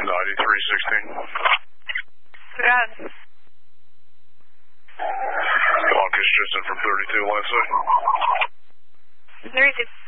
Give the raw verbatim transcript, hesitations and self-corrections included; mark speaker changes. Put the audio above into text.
Speaker 1: ninety-three sixteen.
Speaker 2: Good.
Speaker 1: Long Tristan from thirty-two, Wednesday.
Speaker 2: thirty-two.